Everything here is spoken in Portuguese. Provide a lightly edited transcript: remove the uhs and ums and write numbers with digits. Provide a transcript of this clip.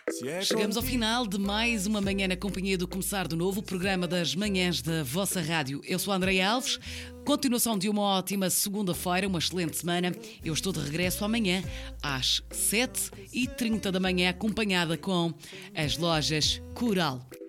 Chegamos ao final de mais uma manhã na companhia do Começar de Novo, o programa das manhãs da vossa rádio. Eu sou a Andreia Alves, continuação de uma ótima segunda-feira, uma excelente semana. Eu estou de regresso amanhã às 7h30 da manhã, acompanhada com as lojas Coral.